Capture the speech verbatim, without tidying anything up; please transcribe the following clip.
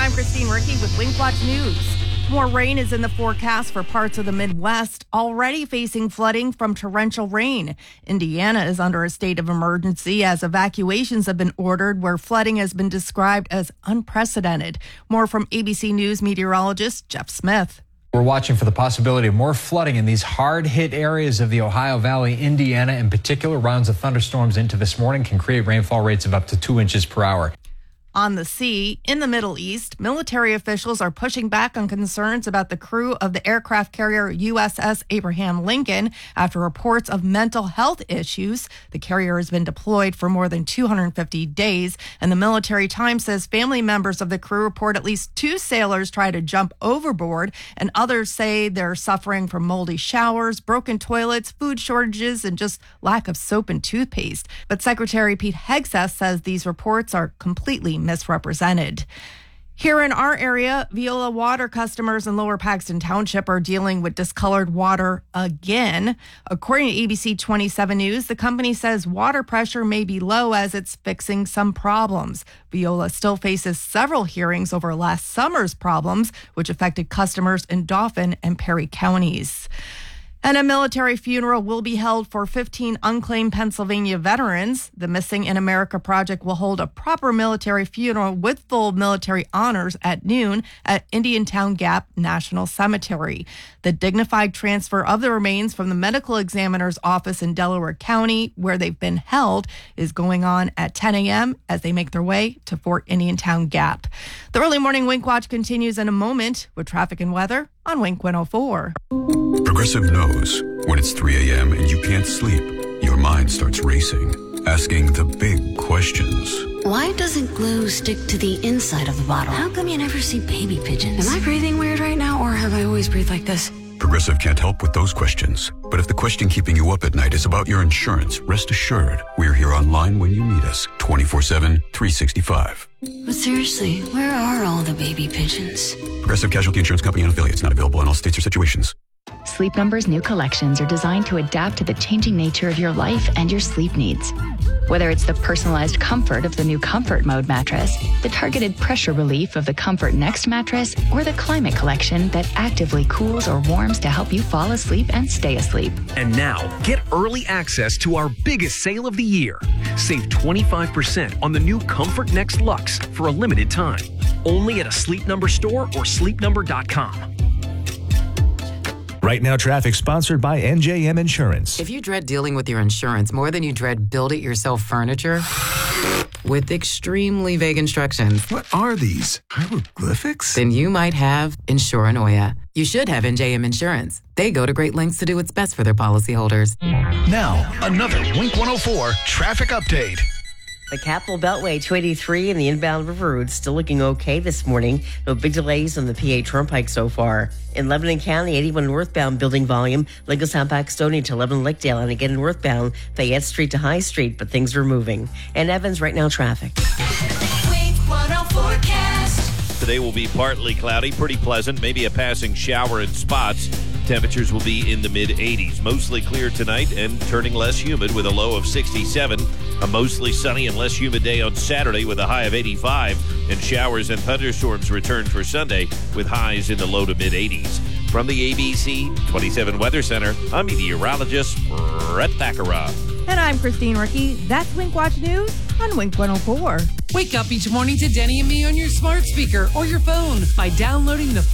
I'm Christine Ricky with WinkWatch News. More rain is in the forecast for parts of the Midwest, already facing flooding from torrential rain. Indiana is under a state of emergency as evacuations have been ordered where flooding has been described as unprecedented. More from A B C News meteorologist Jeff Smith. We're watching for the possibility of more flooding in these hard-hit areas of the Ohio Valley, Indiana in particular. Rounds of thunderstorms into this morning can create rainfall rates of up to two inches per hour. On the sea, in the Middle East, military officials are pushing back on concerns about the crew of the aircraft carrier U S S Abraham Lincoln after reports of mental health issues. The carrier has been deployed for more than two hundred fifty days, and the Military Times says family members of the crew report at least two sailors try to jump overboard, and others say they're suffering from moldy showers, broken toilets, food shortages, and just lack of soap and toothpaste. But Secretary Pete Hegseth says these reports are completely misrepresented. Here in our area, Veolia water customers in Lower Paxton Township are dealing with discolored water again. According to A B C twenty-seven News, the company says water pressure may be low as it's fixing some problems. Veolia still faces several hearings over last summer's problems, which affected customers in Dauphin and Perry counties. And a military funeral will be held for fifteen unclaimed Pennsylvania veterans. The Missing in America Project will hold a proper military funeral with full military honors at noon at Indiantown Gap National Cemetery. The dignified transfer of the remains from the medical examiner's office in Delaware County, where they've been held, is going on at ten a.m. as they make their way to Fort Indiantown Gap. The early morning Wink Watch continues in a moment with traffic and weather on Wink one oh four. Progressive knows when it's three a.m. and you can't sleep, your mind starts racing, asking the big questions. Why doesn't glue stick to the inside of the bottle? How come you never see baby pigeons? Am I breathing weird right now, or have I always breathed like this? Progressive can't help with those questions. But if the question keeping you up at night is about your insurance, rest assured, we're here online when you need us, twenty-four seven, three sixty-five. But seriously, where are all the baby pigeons? Progressive Casualty Insurance Company and affiliates, not available in all states or situations. Sleep Number's new collections are designed to adapt to the changing nature of your life and your sleep needs. Whether it's the personalized comfort of the new Comfort Mode mattress, the targeted pressure relief of the Comfort Next mattress, or the Climate Collection that actively cools or warms to help you fall asleep and stay asleep. And now, get early access to our biggest sale of the year. Save twenty-five percent on the new Comfort Next Luxe for a limited time. Only at a Sleep Number store or sleep number dot com. Right Now Traffic, sponsored by N J M Insurance. If you dread dealing with your insurance more than you dread build-it-yourself furniture with extremely vague instructions, what are these? Hieroglyphics? Then you might have Insuranoia. You should have N J M Insurance. They go to great lengths to do what's best for their policyholders. Now, another Wink one oh four traffic update. The Capital Beltway two eighty-three and the inbound River Road still looking okay this morning. No big delays on the P A Turnpike so far. In Lebanon County, eighty-one northbound building volume, Lincolnstown Paxtonia to Lebanon Lakedale, and again northbound Fayette Street to High Street, but things are moving. And Evans, right now traffic. Wink one oh forecast. Today will be partly cloudy, pretty pleasant, maybe a passing shower in spots. Temperatures will be in the mid eighties. Mostly clear tonight and turning less humid with a low of sixty-seven. A mostly sunny and less humid day on Saturday with a high of eighty-five. And showers and thunderstorms return for Sunday with highs in the low to mid eighties. From the A B C twenty-seven Weather Center, I'm meteorologist Brett Thakara. And I'm Christine Ricky. That's Wink Watch News on Wink one oh four. Wake up each morning to Denny and me on your smart speaker or your phone by downloading the